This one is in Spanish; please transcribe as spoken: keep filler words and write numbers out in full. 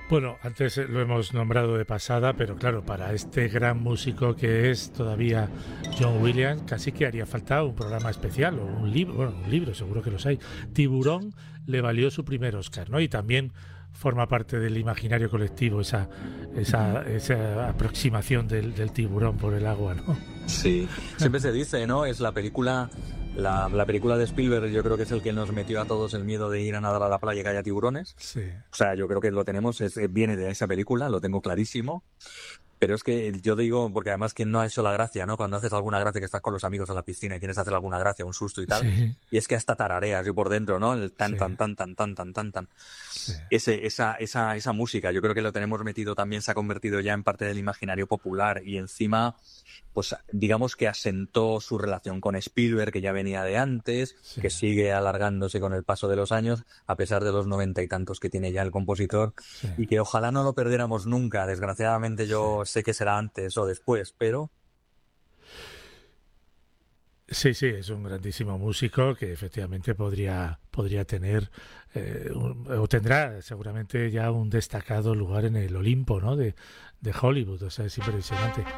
Bueno, antes lo hemos nombrado de pasada, pero claro, para este gran músico que es todavía John Williams, casi que haría falta un programa especial o un libro, bueno, un libro, seguro que los hay. Tiburón le valió su primer Oscar, ¿no? Y también forma parte del imaginario colectivo esa, Ujú. esa, esa aproximación del, del tiburón por el agua, ¿no? Sí, siempre se dice, ¿no? Es la película, la, la película de Spielberg, yo creo que es el que nos metió a todos el miedo de ir a nadar a la playa que haya tiburones. Sí, O sea, yo creo que lo tenemos, es, viene de esa película, lo tengo clarísimo. Pero es que yo digo, porque además que no ha hecho la gracia, ¿no? Cuando haces alguna gracia que estás con los amigos en la piscina y tienes que hacer alguna gracia, un susto y tal, sí, y es que hasta tarareas y por dentro, ¿no? El tan, sí, tan, tan, tan, tan, tan, tan, tan. sí. Ese, esa, esa, esa música, yo creo que lo tenemos metido también, se ha convertido ya en parte del imaginario popular y encima, pues digamos que asentó su relación con Spielberg, que ya venía de antes, Sí. que sigue alargándose con el paso de los años, a pesar de los noventa y tantos que tiene ya el compositor, Sí, y que ojalá no lo perdiéramos nunca. Desgraciadamente sí. yo sé que será antes o después, pero Sí, sí, es un grandísimo músico que efectivamente podría, podría tener eh, un- o tendrá seguramente ya un destacado lugar en el Olimpo, ¿no? de, de Hollywood. O sea, es impresionante.